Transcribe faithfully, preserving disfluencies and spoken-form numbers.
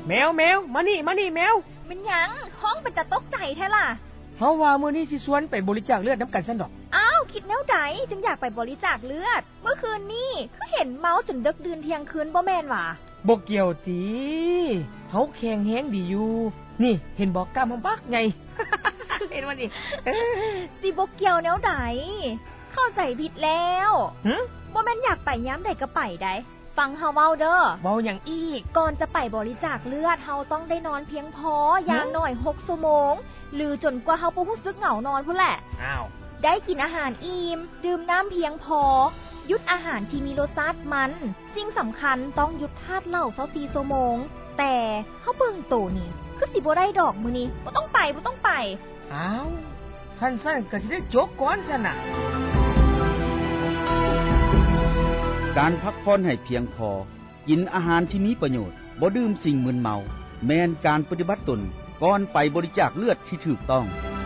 แมวแมวมานี่มานี่แมวมันหยังห้องเป็นตะตกใจแท้ล่ะเฮาว่ามื้อนี้สิชวนไปบริจาคเลือดน้ำกันซั่นดอกอ้าวคิดแนวใดจึงอยากไปบริจาคเลือดเมื่อคืนนี้คือเห็นเมาจนดึกดื่นเที่ยงคืนบ่แม่นหว่าบ่เกี่ยวติเฮาแข็งแรงดีอยู่นี่เห็นบ่กล้ามบักไง เห็นบ่นี่สิบ่เกี่ยวแนวใดเข้าใจผิดแล้วหึบ่แม่นอยากไปยามใดก็ไปได้ฟังเฮาเว้าเด้อเว้าหยังอีกก่อนจะไปบริจาคเลือดเฮาต้องได้นอนเพียงพออย่างน้อยหกชั่วโมงหรือจนกว่าเฮาบ่รู้สึกเหงานอนพุ่นแหละอ้าวได้กินอาหารอิ่มดื่มน้ำเพียงพอหยุดอาหารที่มีรสชาติมันสิ่งสำคัญต้องหยุดทาสเหล้ายี่สิบสี่ชั่วโมงแต่เฮาเบิ่งโตนี่คือสิบ่ได้ดอกมื้อนี้บ่ต้องไปบ่ต้องไปอ้าวคันซั่นก็สิได้จบก่อนซั่นน่ะการพักผ่อนให้เพียงพอกินอาหารที่มีประโยชน์บ่ดื่มสิ่งมึนเมาแม้นการปฏิบัติตนก่อนไปบริจาคเลือดที่ถูกต้อง